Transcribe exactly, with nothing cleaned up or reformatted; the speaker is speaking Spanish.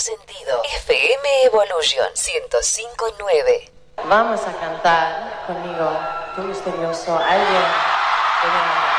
sentido. F M Evolution ciento cinco punto nueve. Vamos a cantar conmigo, tú misterioso, alguien que me ama.